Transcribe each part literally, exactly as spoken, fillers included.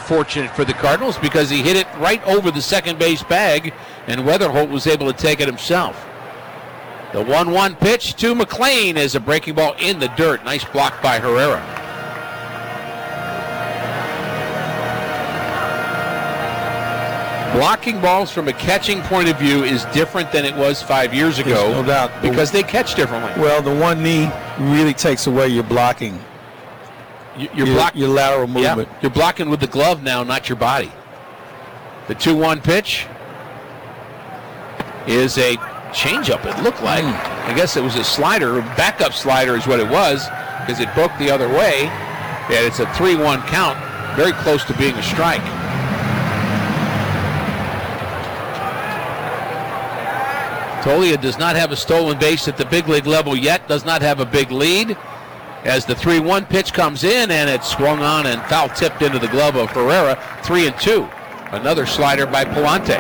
unfortunate for the Cardinals because he hit it right over the second base bag, and Weatherholt was able to take it himself. The one one pitch to McLean is a breaking ball in the dirt. Nice block by Herrera. Blocking balls from a catching point of view is different than it was five years ago. There's no doubt. Because they catch differently. Well, the one knee really takes away your blocking. You're your, block- your lateral movement. Yeah, you're blocking with the glove now, not your body. The two one pitch is a changeup, it looked like. Mm. I guess it was a slider, a backup slider is what it was, because it broke the other way. And it's a three one count, very close to being a strike. Tolia does not have a stolen base at the big league level yet, does not have a big lead. As the three one pitch comes in, and it's swung on and foul tipped into the glove of Herrera, three and two. Another slider by Palante.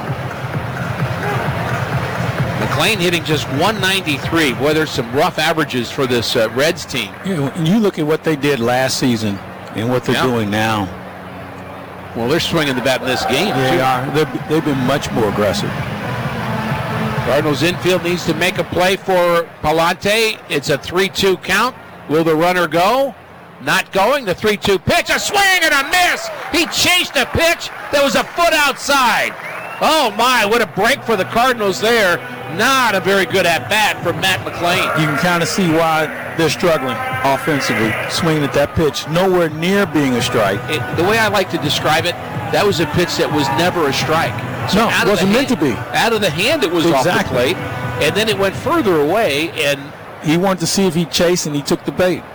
McLean hitting just one ninety-three. Boy, there's some rough averages for this uh, Reds team. You know, and you look at what they did last season and what they're Yeah. doing now. Well, they're swinging the bat in this game. They too. are. They're, they've been much more aggressive. Cardinals infield needs to make a play for Palante. It's a three two count. Will the runner go? Not going. The three two pitch. A swing and a miss. He chased a pitch that was a foot outside. Oh, my. What a break for the Cardinals there. Not a very good at-bat from Matt McLean. You can kind of see why they're struggling offensively, swinging at that pitch. Nowhere near being a strike. It, the way I like to describe it, that was a pitch that was never a strike. So No, out it of the wasn't meant hand- to be. Out of the hand, it was off the Exactly. plate. And then it went further away, and He wanted to see if he'd chase, and he took the bait.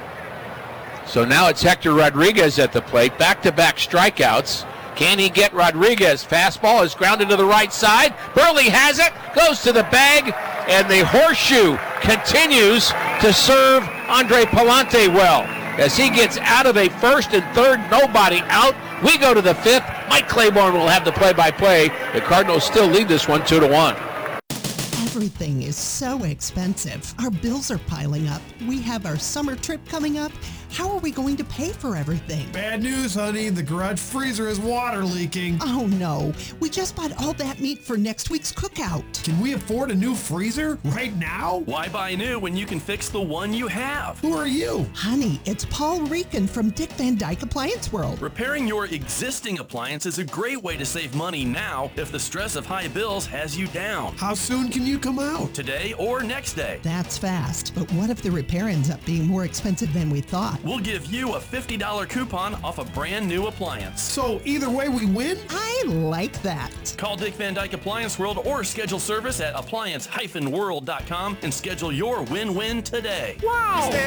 so now it's Hector Rodriguez at the plate. Back-to-back strikeouts. Can he get Rodriguez? Fastball is grounded to the right side. Burley has it, goes to the bag, and the horseshoe continues to serve Andre Palante well. As he gets out of a first and third, nobody out. We go to the fifth. Mike Claiborne will have the play-by-play. The Cardinals still lead this one two to one. Everything is so expensive. Our bills are piling up. We have our summer trip coming up. How are we going to pay for everything? Bad news, honey. The garage freezer is water leaking. Oh no, we just bought all that meat for next week's cookout. Can we afford a new freezer right now? Why buy new when you can fix the one you have? Who are you? Honey, it's Paul Rican from Dick Van Dyke Appliance World. Repairing your existing appliance is a great way to save money now if the stress of high bills has you down. How soon can you come out? Today or next day. That's fast, but what if the repair ends up being more expensive than we thought? We'll give you a fifty dollars coupon off a brand new appliance. So either way we win? I like that. Call Dick Van Dyke Appliance World or schedule service at appliance dash world dot com and schedule your win-win today. Wow!